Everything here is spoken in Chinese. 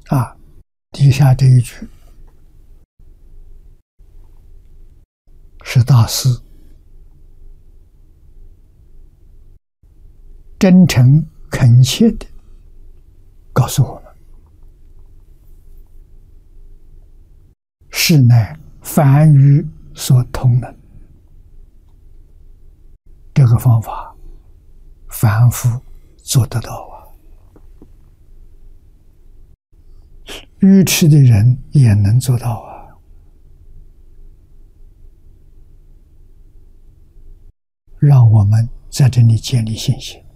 啊，底下这一句是大师真诚恳切的告诉我们：是乃凡愚所通能。这个方法，凡夫做得到啊，愚痴的人也能做到啊。让我们在这里建立信心。